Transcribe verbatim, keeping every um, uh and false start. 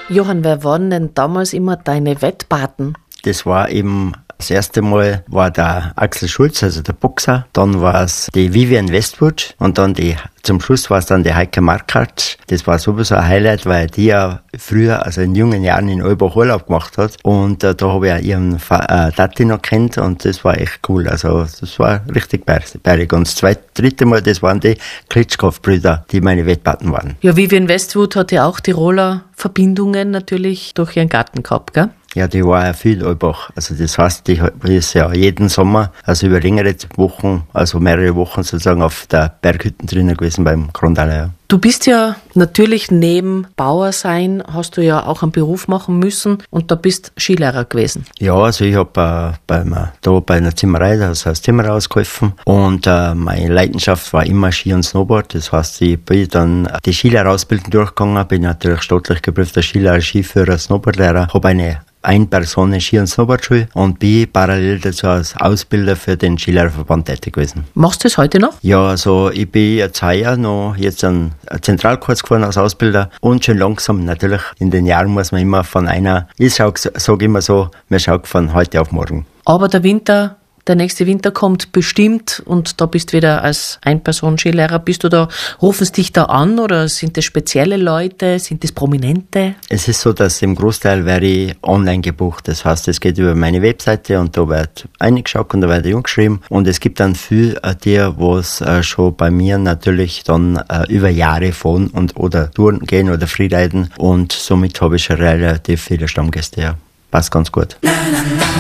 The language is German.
Johann, wer waren denn damals immer deine Wettpaten? Das war eben das erste Mal war der Axel Schulz, also der Boxer. Dann war es die Vivian Westwood und dann die, zum Schluss war es dann die Heike Markert. Das war sowieso ein Highlight, weil die ja früher, also in jungen Jahren in Olbach Urlaub gemacht hat. Und äh, da habe ich auch ihren Fa- äh, Tati noch kennt und das war echt cool. Also das war richtig bärig. Und das zweite, dritte Mal, das waren die Klitschkov-Brüder, die meine Wettpaten waren. Ja, Vivian Westwood hat ja auch Tiroler Verbindungen natürlich durch ihren Garten gehabt, gell? Ja, die war ja viel Olbach. Also das heißt, die ist ja jeden Sommer, also über längere Wochen, also mehrere Wochen sozusagen auf der Berghütten drinnen gewesen beim Grundaler. Du bist ja natürlich neben Bauer sein, hast du ja auch einen Beruf machen müssen und da bist Skilehrer gewesen. Ja, also ich habe äh, beim, da bei einer Zimmerei, da als Zimmerer ausgeholfen und äh, meine Leidenschaft war immer Ski und Snowboard. Das heißt, ich bin dann die Skilehrerausbildung durchgegangen, bin natürlich staatlich geprüfter Skilehrer, Skifahrer, Snowboardlehrer, habe eine Ein-Personen Ski- und Snowboardschule und bin parallel dazu als Ausbilder für den Skilehrerverband tätig gewesen. Machst du das heute noch? Ja, also ich bin jetzt heuer noch jetzt einen Zentralkurs gefahren als Ausbilder und schon langsam natürlich in den Jahren muss man immer von einer, ich sage immer so, man schaut von heute auf morgen. Aber der Winter, der nächste Winter kommt bestimmt und da bist du wieder als Ein-Personen-Skilehrer. Bist du da, rufen sie dich da an oder sind das spezielle Leute, sind das Prominente? Es ist so, dass im Großteil werde ich online gebucht. Das heißt, es geht über meine Webseite und da wird eingeschaut und da wird angeschrieben. Und es gibt dann viel äh, die, was äh, schon bei mir natürlich dann äh, über Jahre fahren und oder Touren gehen oder Freeriden und somit habe ich schon relativ viele Stammgäste. Ja. Passt ganz gut.